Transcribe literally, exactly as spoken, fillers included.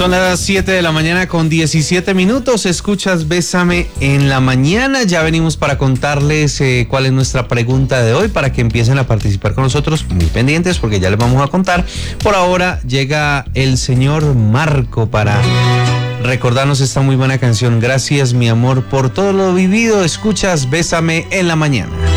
Son las siete de la mañana con diecisiete minutos. Escuchas Bésame en la mañana. Ya venimos para contarles eh, cuál es nuestra pregunta de hoy para que empiecen a participar con nosotros. Muy pendientes porque ya les vamos a contar. Por ahora llega el señor Marco para recordarnos esta muy buena canción. Gracias, mi amor, por todo lo vivido. Escuchas Bésame en la mañana.